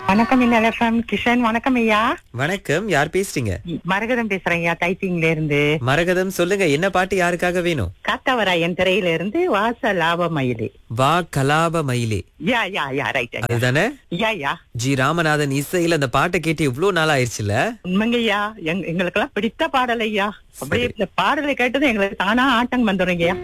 வணக்கம் எஃப்எம் கிஷன். வணக்கம் ஐயா. வணக்கம், யார் பேசுறீங்க? மரகதம் பேசுறேன் ஐயா, டைப்பிங்ல இருந்து. மரகதம், சொல்லுங்க, என்ன பாட்டு யாருக்காக வேணும்? காத்தவராயன் திரையில இருந்து வாச லாப மயிலே. வா கலாப மயிலே. யா யா யா ரைட். அதுதானே? யா யா. ஜி ராமநாதன் இசையில அந்த பாட்டை கேட்டு இவ்வளவு நாள் ஆயிடுச்சுல. உண்மைங்க ஐயா, எங்களுக்கெல்லாம் பிடித்த பாடல் ஐயா. அப்படியே இந்த பாடலை கேட்டது எங்களுக்கு தானா ஆட்டம் வந்துடுங்க ஐயா.